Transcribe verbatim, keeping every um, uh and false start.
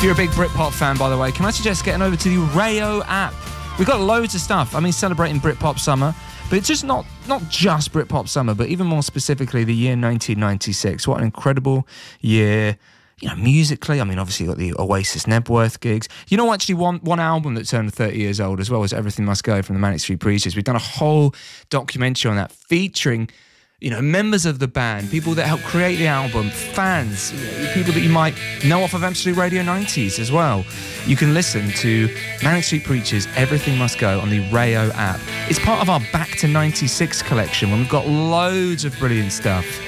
you're a big Britpop fan, by the way, can I suggest getting over to the Rayo app? We've got loads of stuff. I mean, celebrating Britpop summer, but it's just not not just Britpop summer, but even more specifically the year nineteen ninety-six. What an incredible year. You know, musically, I mean, obviously you've got the Oasis Nebworth gigs. You know, actually one one album that turned thirty years old as well was Everything Must Go from the Manic Street Preachers. We've done a whole documentary on that featuring, you know, members of the band, people that helped create the album, fans, people that you might know off of Absolute Radio nineties as well. You can listen to Manic Street Preachers' Everything Must Go on the Rayo app. It's part of our Back to ninety-six collection when we've got loads of brilliant stuff.